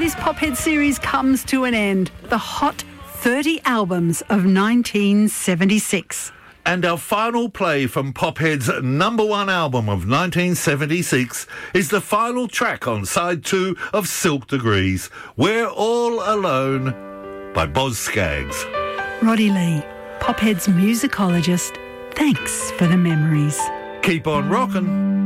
this Pophead series comes to an end. The Hot 30 Albums of 1976. And our final play from Pophead's number one album of 1976 is the final track on side 2 of Silk Degrees, We're All Alone, by Boz Scaggs. Roddy Lee, Pophead's musicologist, thanks for the memories. Keep on rockin'.